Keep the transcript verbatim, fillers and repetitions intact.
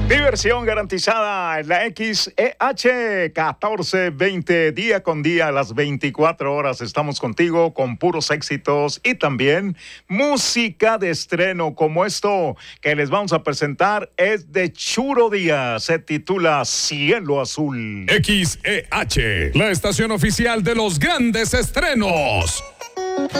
Diversión garantizada en la X E H catorce veinte, día con día, a las veinticuatro horas. Estamos contigo con puros éxitos y también música de estreno como esto que les vamos a presentar. Es de Churo Díaz, se titula Cielo Azul. X E H, la estación oficial de los grandes estrenos.